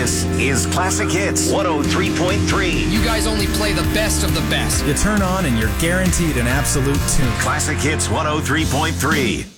This is Classic Hits 103.3. You guys only play the best of the best. You turn on and you're guaranteed an absolute tune. Classic Hits 103.3.